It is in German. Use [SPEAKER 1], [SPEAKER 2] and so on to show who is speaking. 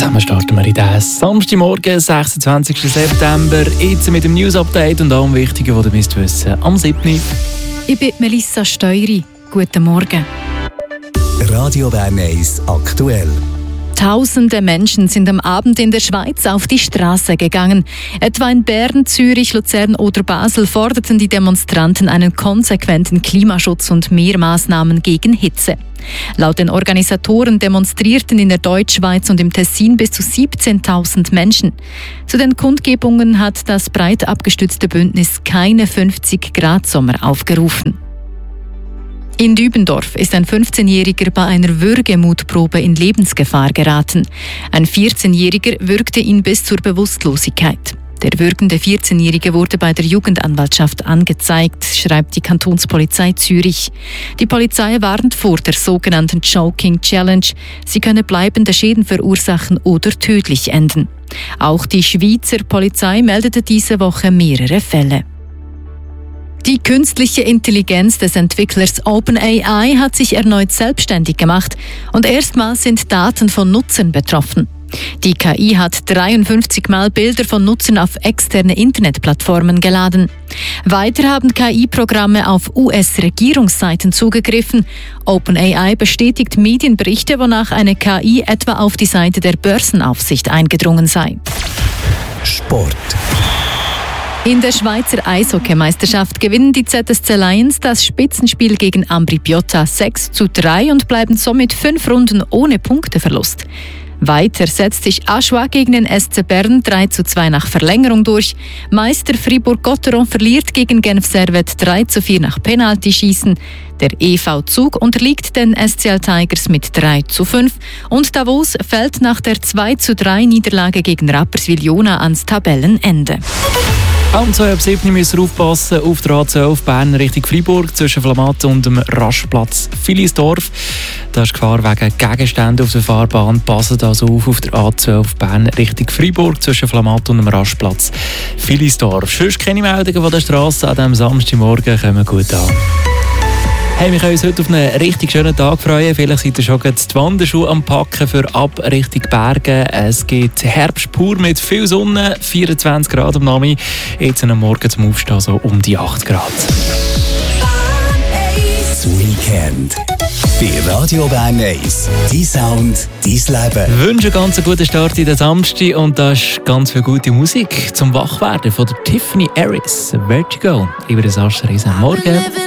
[SPEAKER 1] Zusammen starten wir in den Samstagmorgen, 26. September. Jetzt mit dem News-Update und allem Wichtigen, was ihr müsst wissen, am 7.
[SPEAKER 2] Ich bin Melissa Steury. Guten Morgen.
[SPEAKER 3] Radio Bern 1 aktuell.
[SPEAKER 2] Tausende Menschen sind am Abend in der Schweiz auf die Straße gegangen. Etwa in Bern, Zürich, Luzern oder Basel forderten die Demonstranten einen konsequenten Klimaschutz und mehr Maßnahmen gegen Hitze. Laut den Organisatoren demonstrierten in der Deutschschweiz und im Tessin bis zu 17.000 Menschen. Zu den Kundgebungen hat das breit abgestützte Bündnis keine 50-Grad-Sommer aufgerufen. In Dübendorf ist ein 15-Jähriger bei einer Würgemutprobe in Lebensgefahr geraten. Ein 14-Jähriger würgte ihn bis zur Bewusstlosigkeit. Der würgende 14-Jährige wurde bei der Jugendanwaltschaft angezeigt, schreibt die Kantonspolizei Zürich. Die Polizei warnt vor der sogenannten Choking Challenge. Sie könne bleibende Schäden verursachen oder tödlich enden. Auch die Schweizer Polizei meldete diese Woche mehrere Fälle. Die künstliche Intelligenz des Entwicklers OpenAI hat sich erneut selbstständig gemacht und erstmals sind Daten von Nutzern betroffen. Die KI hat 53 Mal Bilder von Nutzern auf externe Internetplattformen geladen. Weiter haben KI-Programme auf US-Regierungsseiten zugegriffen. OpenAI bestätigt Medienberichte, wonach eine KI etwa auf die Seite der Börsenaufsicht eingedrungen sei.
[SPEAKER 3] Sport.
[SPEAKER 2] In der Schweizer Eishockeymeisterschaft gewinnen die ZSC Lions das Spitzenspiel gegen Ambri Piotta 6:3 und bleiben somit 5 Runden ohne Punkteverlust. Weiter setzt sich Aschua gegen den SC Bern 3:2 nach Verlängerung durch. Meister Fribourg-Gotteron verliert gegen Genf Servette 3:4 nach Penaltyschießen. Der EV Zug unterliegt den SCL Tigers mit 3:5 und Davos fällt nach der 2:3 Niederlage gegen Rapperswil-Jona ans Tabellenende.
[SPEAKER 1] Am 2:07 müssen wir aufpassen auf der A12 Bern Richtung Freiburg zwischen Flamatt und dem Rastplatz Filisdorf. Da ist Gefahr wegen Gegenständen auf der Fahrbahn. Passt also auf der A12 Bern Richtung Freiburg zwischen Flamatt und dem Rastplatz Filisdorf. Sonst keine Meldungen von der Straße an diesem Samstagmorgen kommen gut an. Hey, wir können uns heute auf einen richtig schönen Tag freuen. Vielleicht seid ihr schon die Wanderschuhe am Packen für ab Richtung Berge. Es gibt Herbst pur mit viel Sonne, 24 Grad am Nachmittag. Jetzt am Morgen zum Aufstehen so um die 8 Grad.
[SPEAKER 3] Das Weekend. Bei Radio Bern 1. Dein Sound, dein Leben.
[SPEAKER 1] Ich wünsche einen ganz guten Start in den Samstag und da ist ganz viel gute Musik zum Wachwerden von der Tiffany Harris. Vertigo über den Sascha Riesen. Morgen.